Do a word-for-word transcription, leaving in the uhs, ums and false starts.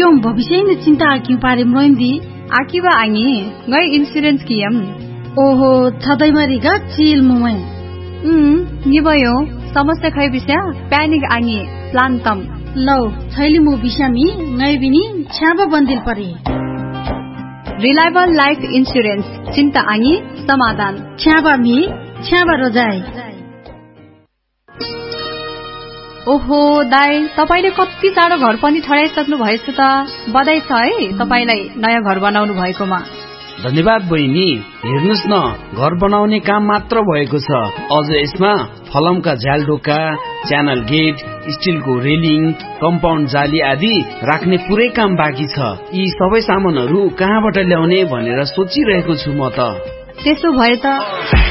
क्यों भविष्य ने चिंता क्यों पारे मोइंदी आकिबा आंगी ngai insurance कियम ओहो थदै मरिगा चिल मुमै उम निबयो समस्या खै बिस्या प्यानिक आंगी प्लान तम लौ छैली मु बिसामी ngai बिनी छ्याबा बन्दिल परे रिलायबल लाइफ इन्स्योरेन्स चिन्ता आंगी समाधान छ्याबा मी छ्याबा रोजाई ओहो दाइ तपाईले कति चाँडो घर पनि ठडाइसक्नु भएछ त बधाई छ है तपाईलाई नयाँ घर बनाउनु भएकोमा धन्यवाद बहिनी हेर्नुस् न घर बनाउने काम मात्र भएको छ अझ यसमा फलमका झ्यालडोका च्यानल गेट स्टिलको रेलिङ कम्पाउन्ड जाली आदि राख्ने पुरै काम बाँकी छ यी सबै सामानहरू कहाँबाट ल्याउने भनेर सोचिरहेको छु म त त्यसो भए त